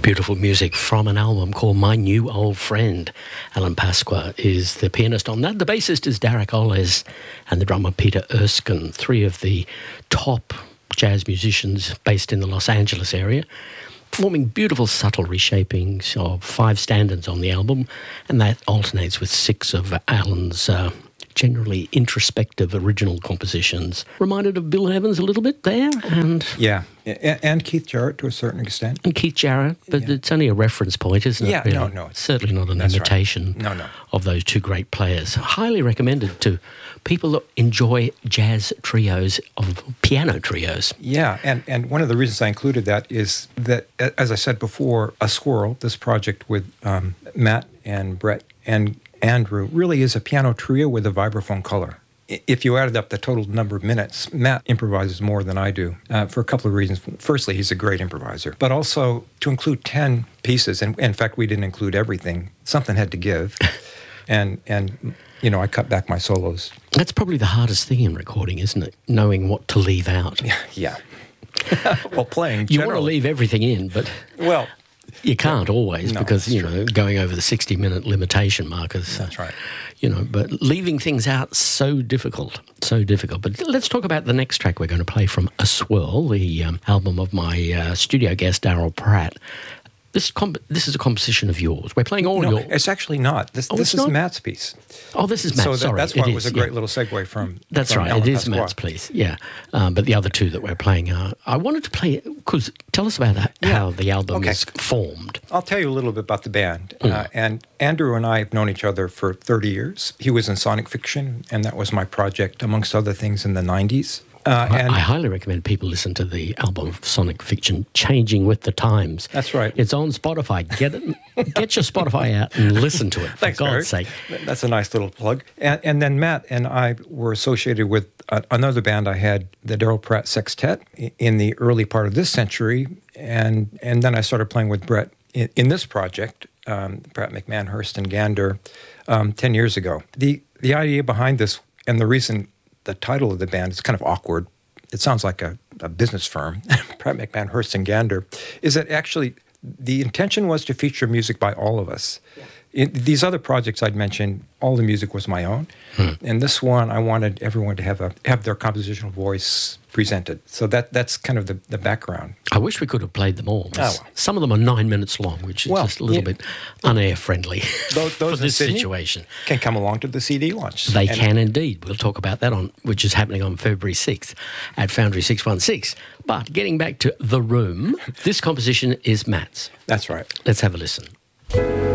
Beautiful music from an album called My New Old Friend. Alan Pasqua is the pianist on that. The bassist is Derek Oles and the drummer Peter Erskine, three of the top jazz musicians based in the Los Angeles area, forming beautiful subtle reshapings of 5 standards on the album, and that alternates with 6 of Alan's generally introspective original compositions. Reminded of Bill Evans a little bit there. And Keith Jarrett to a certain extent. And Keith Jarrett, but it's only a reference point, isn't it? Yeah, really? no. It's certainly not an imitation of those two great players. Highly recommended to people that enjoy jazz trios, of piano trios. Yeah, and one of the reasons I included that is that, as I said before, A Swirl, this project with Matt and Brett and Andrew, really is a piano trio with a vibraphone color. If you added up the total number of minutes, Matt improvises more than I do for a couple of reasons. Firstly, he's a great improviser, but also to include 10 pieces, and in fact, we didn't include everything. Something had to give, and you know, I cut back my solos. That's probably the hardest thing in recording, isn't it? Knowing what to leave out. Yeah. Well, playing you want to leave everything in, but you can't always because, you know, going over the 60-minute limitation markers. That's right. You know, but leaving things out, so difficult. But let's talk about the next track we're going to play from A Swirl, the album of my studio guest, Daryl Pratt. This is a composition of yours. We're playing all your... it's actually not. This is Matt's piece. Oh, this is Matt's, sorry. That's why it was a great little segue from That's from right, Alan it is Pasqua. Matt's piece, yeah. But the other two that we're playing are... I wanted to play... Because tell us about how the album is formed. I'll tell you a little bit about the band. And Andrew and I have known each other for 30 years. He was in Sonic Fiction, and that was my project, amongst other things, in the 90s. I highly recommend people listen to the album of Sonic Fiction, Changing with the Times. That's right. It's on Spotify. Get your Spotify out and listen to it, for God's sake. That's a nice little plug. And then Matt and I were associated with another band I had, the Daryl Pratt Sextet, in the early part of this century. And then I started playing with Brett in this project, Pratt, McMahon, Hurst, and Gander, 10 years ago. The idea behind this, and the reason... the title of the band is kind of awkward. It sounds like a business firm, Pratt, McMahon, Hurst, and Gander, is that actually the intention was to feature music by all of us. Yeah. In these other projects I'd mentioned, all the music was my own. And this one, I wanted everyone to have their compositional voice presented. So that's kind of the background. I wish we could have played them all. Some of them are 9 minutes long, which is just a little bit un-air friendly for this situation. Can come along to the CD launch. They can indeed. We'll talk about that, which is happening on February 6th at Foundry 616. But getting back to The Room, this composition is Matt's. That's right. Let's have a listen.